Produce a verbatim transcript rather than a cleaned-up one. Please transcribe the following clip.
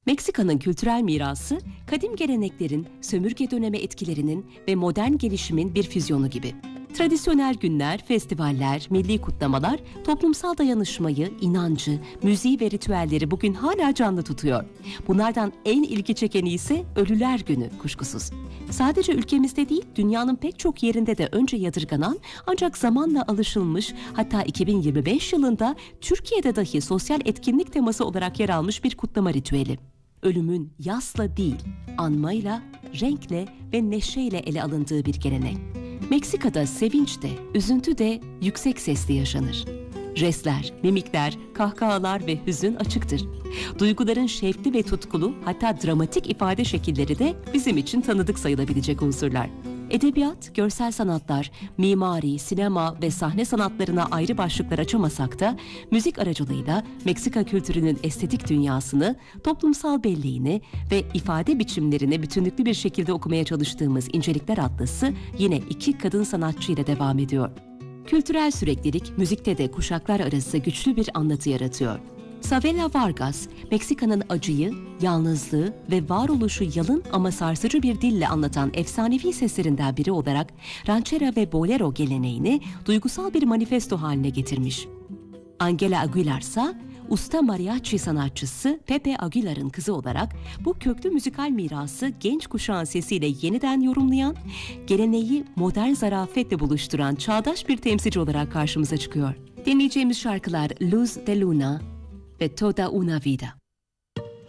Meksika'nın kültürel mirası, kadim geleneklerin, sömürge dönemi etkilerinin ve modern gelişimin bir füzyonu gibi. Tradisyonel günler, festivaller, milli kutlamalar, toplumsal dayanışmayı, inancı, müziği ve ritüelleri bugün hala canlı tutuyor. Bunlardan en ilgi çekeni ise Ölüler Günü kuşkusuz. Sadece ülkemizde değil, dünyanın pek çok yerinde de önce yadırganan ancak zamanla alışılmış, hatta iki bin yirmi beş yılında Türkiye'de dahi sosyal etkinlik teması olarak yer almış bir kutlama ritüeli. Ölümün yasla değil, anmayla, renkle ve neşeyle ele alındığı bir gelenek. Meksika'da sevinç de, üzüntü de yüksek sesli yaşanır. Jestler, mimikler, kahkahalar ve hüzün açıktır. Duyguların şevkli ve tutkulu, hatta dramatik ifade şekilleri de bizim için tanıdık sayılabilecek unsurlar. Edebiyat, görsel sanatlar, mimari, sinema ve sahne sanatlarına ayrı başlıklar açamasak da müzik aracılığıyla Meksika kültürünün estetik dünyasını, toplumsal belleğini ve ifade biçimlerini bütünlüklü bir şekilde okumaya çalıştığımız İncelikler Atlası yine iki kadın sanatçı ile devam ediyor. Kültürel süreklilik müzikte de kuşaklar arası güçlü bir anlatı yaratıyor. Sabela Vargas, Meksika'nın acıyı, yalnızlığı ve varoluşu yalın ama sarsıcı bir dille anlatan efsanevi seslerinden biri olarak ranchera ve bolero geleneğini duygusal bir manifesto haline getirmiş. Angela Aguilar ise usta mariachi sanatçısı Pepe Aguilar'ın kızı olarak bu köklü müzikal mirası genç kuşağın sesiyle yeniden yorumlayan, geleneği modern zarafetle buluşturan çağdaş bir temsilci olarak karşımıza çıkıyor. Dinleyeceğimiz şarkılar Luz de Luna ve Toda Una Vida.